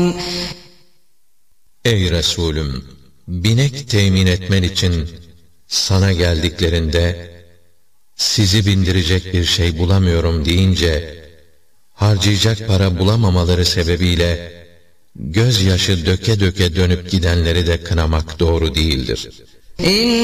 Ey Resulüm! Binek temin etmen için sana geldiklerinde, sizi bindirecek bir şey bulamıyorum deyince, harcayacak para bulamamaları sebebiyle, gözyaşı döke döke dönüp gidenleri de kınamak doğru değildir.